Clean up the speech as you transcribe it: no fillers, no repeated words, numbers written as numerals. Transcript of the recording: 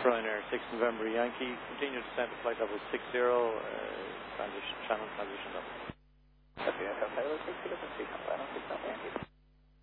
Ryanair 6 November Yankee, continue to descend to flight level 60, channel transition level. Okay, I have 6 Yankee.